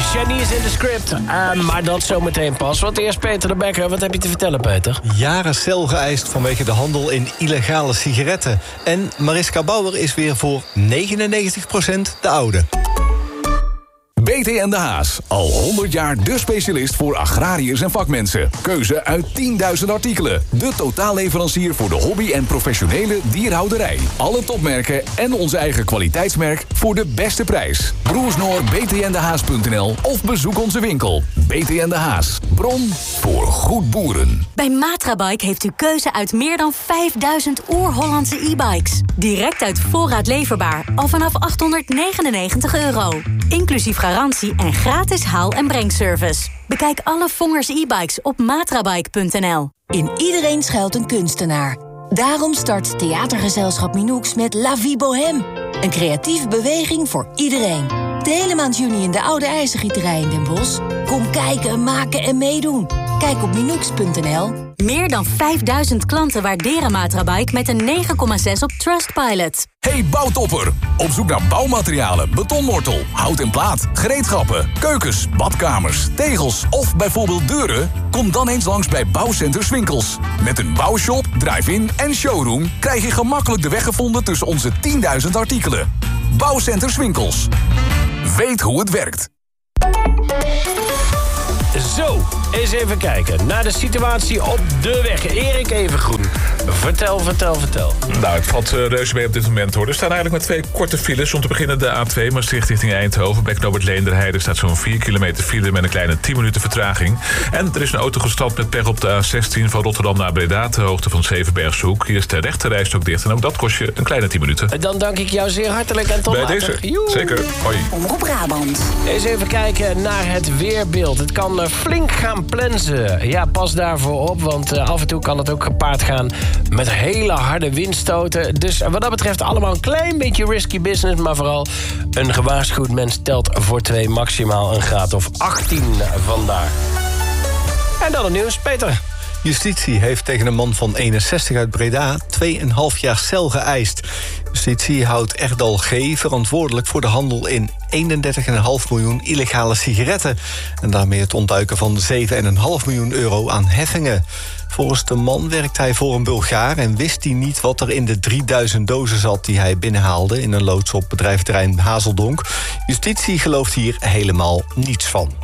Shanice in de script. Maar dat zometeen pas. Want eerst Peter de Bekker. Wat heb je te vertellen, Peter? Jaren cel geëist vanwege de handel in illegale sigaretten. En Mariska Bauer is weer voor 99% de oude. BT en de Haas. Al 100 jaar de specialist voor agrariërs en vakmensen. Keuze uit 10.000 artikelen. De totaalleverancier voor de hobby- en professionele dierhouderij. Alle topmerken en onze eigen kwaliteitsmerk voor de beste prijs. Broers Noor, btndehaas.nl of bezoek onze winkel. BT en de Haas. Bron voor goed boeren. Bij Matrabike heeft u keuze uit meer dan 5000 oer-Hollandse e-bikes. Direct uit voorraad leverbaar. Al vanaf €899. Inclusief garantie en gratis haal- en brengservice. Bekijk alle Vongers e-bikes op matrabike.nl. In iedereen schuilt een kunstenaar. Daarom start theatergezelschap Minoux met La Vie Bohème. Een creatieve beweging voor iedereen. De hele maand juni in de Oude IJzergieterij in Den Bosch. Kom kijken, maken en meedoen. Kijk op minoux.nl. Meer dan 5000 klanten waarderen Matrabike met een 9,6 op Trustpilot. Hey bouwtopper! Op zoek naar bouwmaterialen, betonmortel, hout en plaat, gereedschappen, keukens, badkamers, tegels of bijvoorbeeld deuren? Kom dan eens langs bij Bouwcenter Swinkels. Met een bouwshop, drive-in en showroom krijg je gemakkelijk de weg gevonden tussen onze 10.000 artikelen. Bouwcenter Swinkels. Weet hoe het werkt. Zo, eens even kijken naar de situatie op de weg. Erik Evengroen, vertel. Nou, het valt reuze mee op dit moment, hoor. Er staan eigenlijk maar 2 korte files. Om te beginnen de A2 Maastricht richting Eindhoven. Bij knooppunt Leenderheide staat zo'n 4 kilometer file met een kleine 10 minuten vertraging. En er is een auto gestopt met pech op de A16 van Rotterdam naar Breda, ter hoogte van Zevenbergshoek. Hier is de rechterrijstok dicht en ook dat kost je een kleine 10 minuten. Dan dank ik jou zeer hartelijk en tot bij later. Deze, Joe. zeker. Hoi. Omroep Brabant. Eens even kijken naar het weerbeeld. Het kan flink gaan plensen. Ja, pas daarvoor op, want af en toe kan het ook gepaard gaan met hele harde windstoten. Dus wat dat betreft allemaal een klein beetje risky business, maar vooral een gewaarschuwd mens telt voor 2, maximaal een graad of 18 vandaag. En dan het nieuws, Peter. Justitie heeft tegen een man van 61 uit Breda 2,5 jaar cel geëist. Justitie houdt Erdal G. verantwoordelijk voor de handel in 31,5 miljoen illegale sigaretten. En daarmee het ontduiken van 7,5 miljoen euro aan heffingen. Volgens de man werkt hij voor een Bulgaar en wist hij niet wat er in de 3000 dozen zat die hij binnenhaalde in een loods op bedrijventerrein Hazeldonk. Justitie gelooft hier helemaal niets van.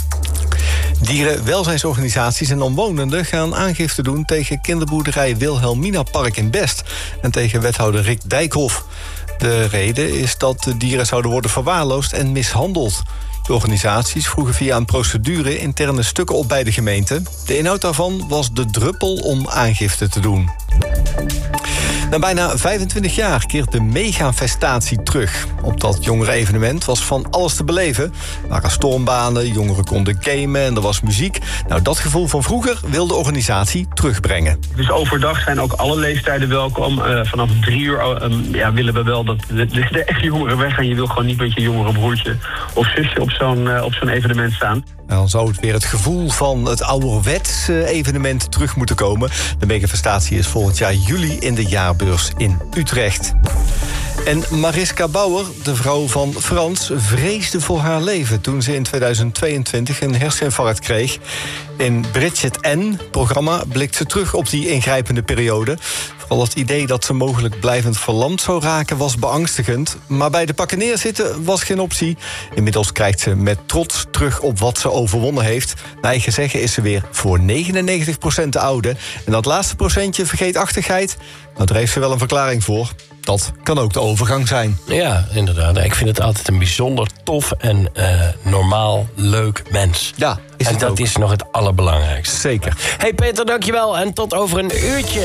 Dierenwelzijnsorganisaties en omwonenden gaan aangifte doen tegen kinderboerderij Wilhelmina Park in Best en tegen wethouder Rick Dijkhoff. De reden is dat de dieren zouden worden verwaarloosd en mishandeld. De organisaties vroegen via een procedure interne stukken op bij de gemeente. De inhoud daarvan was de druppel om aangifte te doen. Na bijna 25 jaar keert de megafestatie terug. Op dat jongerenevenement was van alles te beleven. Er waren stormbanen, jongeren konden gamen en er was muziek. Nou, dat gevoel van vroeger wil de organisatie terugbrengen. Dus overdag zijn ook alle leeftijden welkom. Vanaf 3 uur willen we wel dat de echte jongeren weggaan. Je wil gewoon niet met je jongere broertje of zusje op zo'n evenement staan. Dan zou het weer het gevoel van het ouderwetse evenement terug moeten komen. De megafestatie is volgend jaar juli in de jaarbeurs in Utrecht. En Mariska Bauer, de vrouw van Frans, vreesde voor haar leven toen ze in 2022 een herseninfarct kreeg. In Bridget N. programma blikt ze terug op die ingrijpende periode. Vooral het idee dat ze mogelijk blijvend verlamd zou raken was beangstigend. Maar bij de pakken neerzitten was geen optie. Inmiddels kijkt ze met trots terug op wat ze overwonnen heeft. Naar eigen zeggen is ze weer voor 99% de oude. En dat laatste procentje vergeetachtigheid, nou, daar heeft ze wel een verklaring voor. Dat kan ook de overgang zijn. Ja, inderdaad. Ik vind het altijd een bijzonder tof en normaal leuk mens. Ja, is en het dat ook. is nog het allerbelangrijkste. Zeker. Hey Peter, dankjewel. En tot over een uurtje.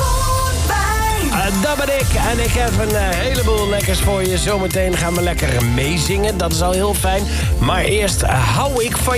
Dat ben ik. En ik heb een heleboel lekkers voor je. Zometeen gaan we lekker meezingen. Dat is al heel fijn. Maar eerst hou ik van